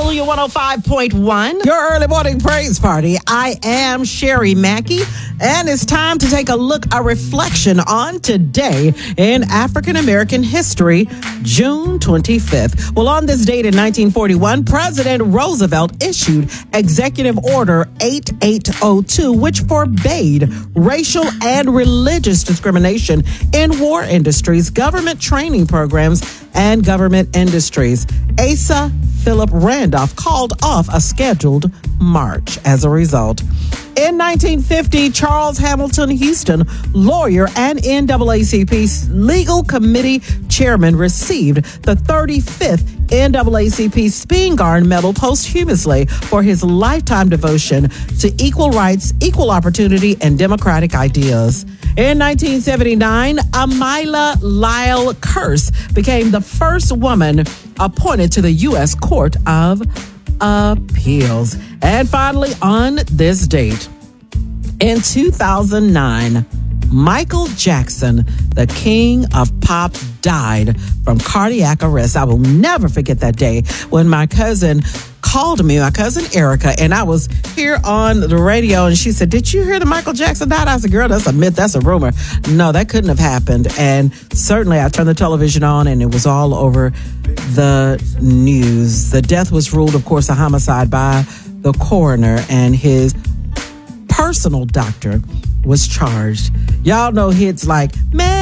W 105.1, your early morning praise party. I am Sherry Mackey, and it's time to take a reflection on today in African American history, June 25th. Well, on this date in 1941, President Roosevelt issued Executive Order 8802, which forbade racial and religious discrimination in war industries, government training programs, and government industries. Asa Philip Randolph called off a scheduled march as a result. In 1950, Charles Hamilton Houston, lawyer and NAACP legal committee chairman, received the 35th NAACP Spingarn Medal posthumously for his lifetime devotion to equal rights, equal opportunity, and democratic ideas. In 1979, Amila Lyle Kearse became the first woman appointed to the U.S. Court of Appeals. And finally, on this date, in 2009, Michael Jackson, the king of pop, died from cardiac arrest. I will never forget that day when my cousin called me, my cousin Erica, and I was here on the radio, and she said, "Did you hear that Michael Jackson died?" I said, "Girl, that's a myth. That's a rumor." No, that couldn't have happened. And certainly I turned the television on, and it was all over the news. The death was ruled, of course, a homicide by the coroner, and his personal doctor was charged. Y'all know hits like, "Man,